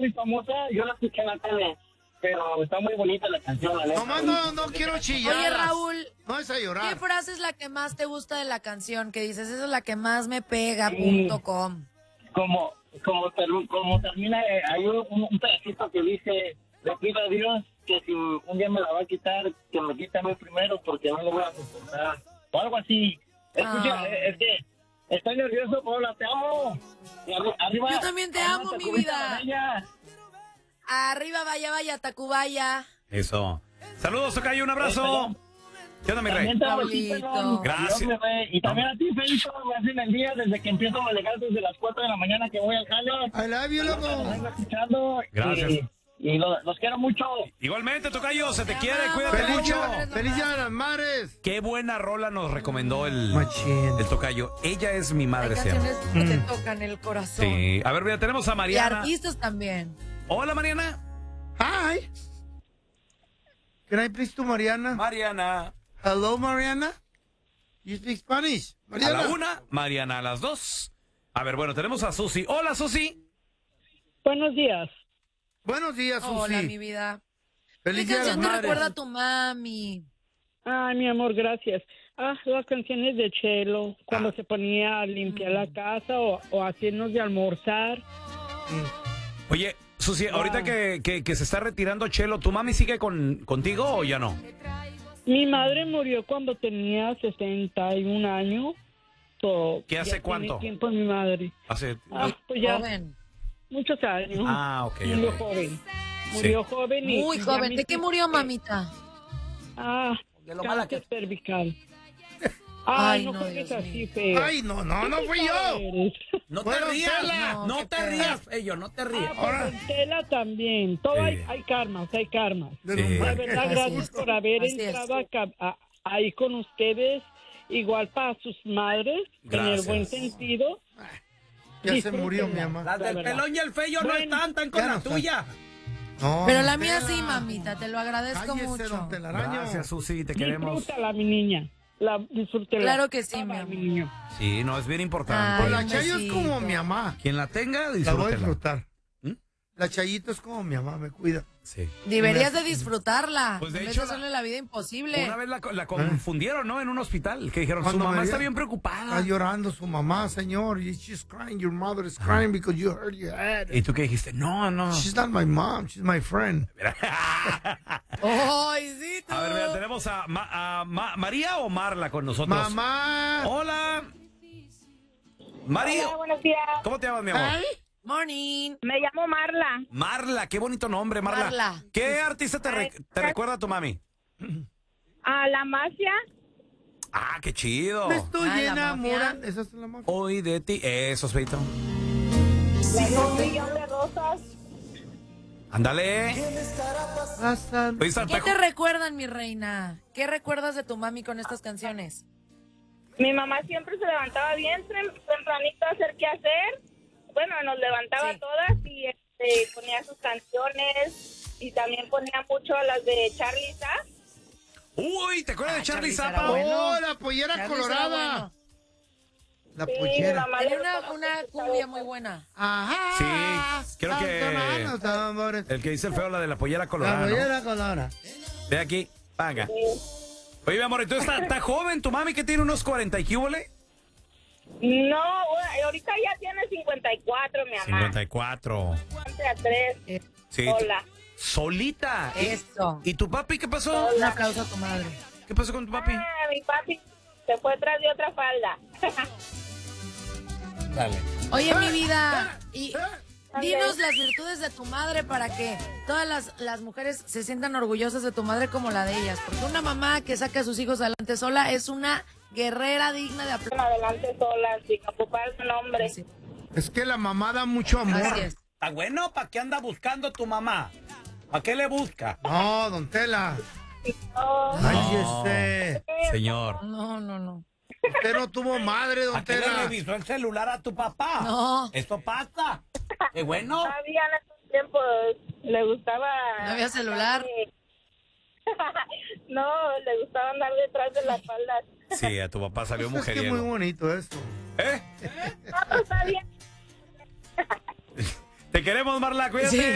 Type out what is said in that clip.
muy famosa, yo la escuché en la tele, pero está muy bonita la canción, la neta. Nomás no quiero chillar. Oye, Raúl, no es a llorar. ¿qué frase es la que más te gusta de la canción? Que dices, esa es la que más me pega.com. Como termina, hay un pedacito que dice, le pido a Dios que si un día me la va a quitar, que me quite a mí primero porque no lo voy a soportar. O algo así. Escucha, es que estoy nervioso, Paola, te amo. Y arriba, yo también te amo, mi vida. Arriba, vaya, Tacubaya. Eso. Saludos, Tocayo, un abrazo. ¿Qué onda, mi rey? Gracias. Y también a ti, Feito, me hacen el día desde que empiezo a manejar desde las 4 de la mañana que voy al jale. I love you, loco. Escuchando. Gracias. Y los quiero mucho. Igualmente, Tocayo, se te quiere, cuídate mucho. ¡Feliz Día de las Madres! Qué buena rola nos recomendó el Tocayo. Ella es mi madre, Hay canciones que te tocan el corazón. Sí. A ver, mira, tenemos a Y Mariana. artistas también. Hola, Mariana. Hi. Can I please to Mariana? Mariana. Hello, Mariana. You speak Spanish? Mariana. A la 1, Mariana a las 2. A ver, bueno, tenemos a Susi. Hola, Susi. Buenos días. Buenos días, Susi. Hola, mi vida. Feliz ¿Qué Día de las canción te Madres. recuerda a tu mami? Ay, mi amor, gracias. Las canciones de Chelo, cuando se ponía a limpiar la casa o hacernos de almorzar. Oye, Susi, ahorita que se está retirando Chelo, ¿tu mami sigue contigo o ya no? Mi madre murió cuando tenía 61 años. ¿Qué hace cuánto? Tiene tiempo mi madre. Hace... Pues ya Joven. muchos años. ok. Murió joven. Murió joven y... Muy joven. ¿De qué murió, mamita? Cáncer cervical. Ay, no no, juegues Dios así, mío. feo. Ay, no fui yo. No Bueno, te rías, Tela. no te rías, Fello, no te rías. Ahora Tela también. Todo Sí. hay karmas, hay karmas. Sí. De verdad, Así gracias es. por haber Así es. entrado ahí con ustedes. Igual para sus madres, en Gracias. el buen sentido. Ya se murió mi mamá. Las del verdad. pelón y el Fello no Bueno, están con ya la no tuya. No, Pero la don mía Tela. sí, mamita. Te lo agradezco Cállese, mucho. don Telaraño. Gracias, Susi, te queremos. Disfrútala, mi niña. Disfrútela. Claro que sí, Bye, mi bye, amor. mi niño. Sí, no, es bien importante. Pues Ay, la Chayo es besito. como mi mamá. Quien la tenga, La voy a disfrútela. disfrutar. ¿Mm? La Chayito es como mi mamá, me cuida. Sí. Deberías de disfrutarla. Pues, de en vez hecho, de hacerle la vida imposible. Una vez la confundieron, ¿no? En un hospital, que dijeron, su Cuando mamá me está vi- bien preocupada. Está llorando su mamá, señor. She's crying. Your mother is crying because you hurt your head. ¿Y tú qué dijiste? No. She's not my mom. She's my friend. ¡Ay, sí, tú! A ver, mira, tenemos a María o Marla con nosotros. Mamá. Hola. María. Hola, buenos días. ¿Cómo te llamas, mi amor? Ay. Morning. Me llamo Marla. Marla, qué bonito nombre, Marla. Marla. ¿Qué artista te recuerda a tu mami? A la Magia. Ah, qué chido. Me estoy la enamorando. Esa es la mafia. Hoy de ti. Eso, Feito. Le dio un millón de rosas. Ándale. Pasan. Oye, ¿Qué te recuerdan, mi reina? ¿Qué recuerdas de tu mami con estas canciones? Mi mamá siempre se levantaba bien tempranito a hacer qué hacer. Bueno, nos levantaba Sí. todas y ponía sus canciones y también ponía mucho las de Charly Zap. Uy, ¿te acuerdas de Charly Charly Zappa? era bueno. Oh, la pollera Charly colorada. era bueno. La Sí, mi pollera. mamá Tenía le gustaba una mucho cumbia eso. muy buena. Ajá. Sí, creo que- Los tambores. El que dice el feo, la de la pollera La colorada, ¿no? pollera colorada. Ve aquí, venga. Oye, mi amor, ¿y tú está joven tu mami que tiene unos 40 y qué húbole? No, ahorita ya tiene 54, mi mamá. 54. A 3. Sí. Hola. Solita. Eso. ¿Y tu papi qué pasó? Un aplauso a tu madre. ¿Qué pasó con tu papi? Mi papi se fue tras de otra falda. Dale. Oye, mi vida, y dinos las virtudes de tu madre para que todas las mujeres se sientan orgullosas de tu madre como la de ellas. Porque una mamá que saca a sus hijos adelante sola es una guerrera digna de aplauso. Adelante sola, sin ocupar su nombre. Sí. Es que la mamá da mucho amor. Así es. ¿Está bueno? ¿Para qué anda buscando tu mamá? ¿Para qué le busca? No, don Tela. Oh, Cállese. Señor. No. Usted no tuvo madre, don ¿A qué le Tela. revisó el celular a tu papá? No. Esto pasa. Qué bueno. todavía en esos tiempos le gustaba... No había celular. No, le gustaba andar detrás de las faldas. Sí, a tu papá salió Pues es que es muy mujeriego. bonito esto. ¿Eh? No, pues está bien. Te queremos, Marla, cuídate. Sí.